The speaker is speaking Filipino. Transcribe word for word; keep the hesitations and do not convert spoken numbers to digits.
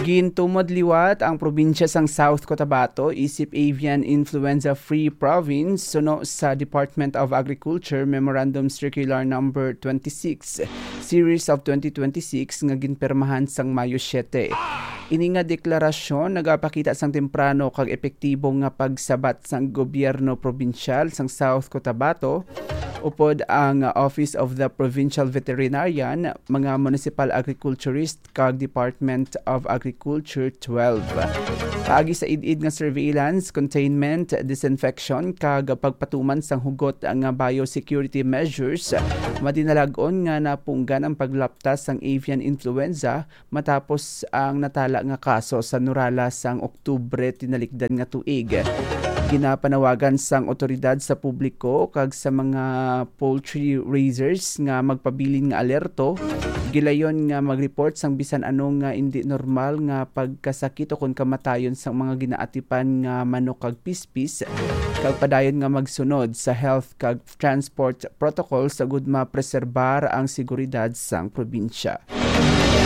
Gintumod liwat ang probinsya sang South Cotabato isip avian influenza-free province suno sa Department of Agriculture Memorandum Circular number twenty-six Series of twenty twenty-six nga ginpermahan sang Mayo siyete. Ini nga deklarasyon nagapakita sang temprano kag epektibo nga pagsabat sang gobyerno probinsyal sang South Cotabato upod ang Office of the Provincial Veterinarian, mga Municipal Agriculturist kag Department of Agriculture twelve. Paagi sa id-id nga surveillance, containment, disinfection kag pagpatuman sang hugot nga biosecurity measures, madinalagon nga napunggan ang paglaptas sang avian influenza matapos ang natala nga kaso sa Nurala sang Oktubre tinalikdan nga tuig. Ginapanawagan sang otoridad sa publiko kag sa mga poultry raisers nga magpabilin nga alerto, gilayon nga mag-report sang bisan anong nga hindi normal nga pagkasakit o kung kamatayon sang mga ginaatipan nga manok kag pispis, kag padayon nga magsunod sa health kag transport protocol sa gud mapreserbar ang seguridad sang probinsya.